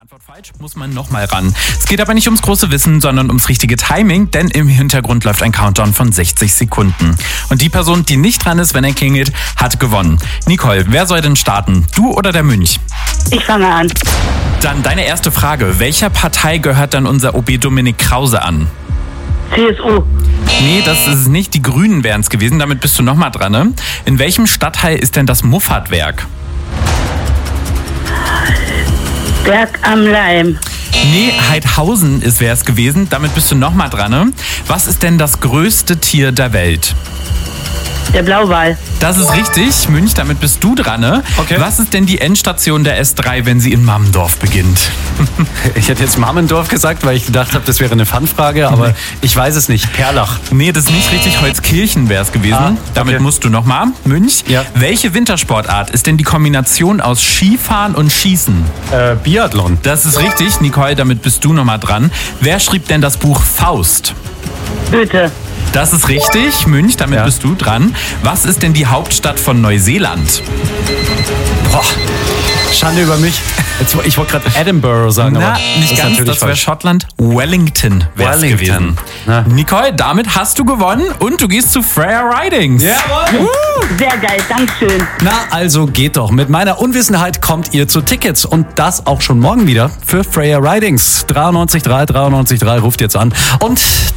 Antwort falsch, muss man nochmal ran. Es geht aber nicht ums große Wissen, sondern ums richtige Timing, denn im Hintergrund läuft ein Countdown von 60 Sekunden. Und die Person, die nicht dran ist, wenn er klingelt, hat gewonnen. Nicole, wer soll denn starten? Du oder der Münch? Ich fange an. Dann deine erste Frage. Welcher Partei gehört dann unser OB Dominik Krause an? CSU. Nee, das ist es nicht. Die Grünen wären es gewesen. Damit bist du nochmal dran, ne? In welchem Stadtteil ist denn das Muffatwerk? Berg am Leim. Nee, Heidhausen wäre es gewesen. Damit bist du nochmal dran, ne? Was ist denn das größte Tier der Welt? Der Blauwal. Das ist richtig, Münch, damit bist du dran, ne? Okay. Was ist denn die Endstation der S3, wenn sie in Mammendorf beginnt? Ich hätte jetzt Mammendorf gesagt, weil ich gedacht habe, das wäre eine Fanfrage, aber ich weiß es nicht. Perlach. Nee, das ist nicht richtig. Holzkirchen wäre es gewesen. Okay. Damit musst du nochmal. Münch, Ja. Welche Wintersportart ist denn die Kombination aus Skifahren und Schießen? Biathlon. Das ist richtig, Nicole, damit bist du nochmal dran. Wer schrieb denn das Buch Faust? Goethe. Das ist richtig, Münch, damit Ja. bist du dran. Was ist denn die Hauptstadt von Neuseeland? Boah, Schande über mich. Ich wollte gerade Edinburgh sagen, aber nicht ist ganz, natürlich das wäre falsch. Schottland. Wellington wäre es Wellington. gewesen. Na. Nicole, damit hast du gewonnen und du gehst zu Freya Ridings. Jawohl. Sehr geil, Dankeschön. Na, also geht doch. Mit meiner Unwissenheit kommt ihr zu Tickets und das auch schon morgen wieder für Freya Ridings. 93.3 ruft jetzt an und